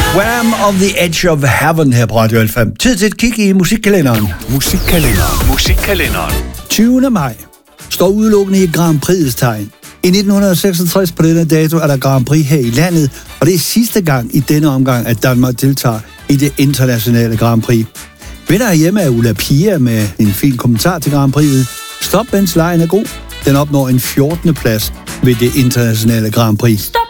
Wham! On the Edge of Heaven her på Radio 5. Tid til et kig i musikkalenderen. Musikkalenderen. 20. maj står udelukkende i Grand Prix's tegn. I 1966 på denne dato er der Grand Prix her i landet, og det er sidste gang i denne omgang, at Danmark deltager i det internationale Grand Prix. Vinder hjemme er Ulla Pia med en fin kommentar til Grand Prix'et. Stop, mens lejen er god. Den opnår en 14. plads ved det internationale Grand Prix. Stop!